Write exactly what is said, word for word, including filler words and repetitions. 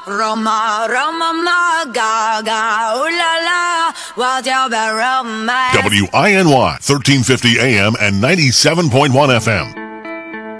Roma, Roma, ma, gaga, ooh la la, what's your romance? W I N Y, thirteen fifty A M and ninety-seven point one F M.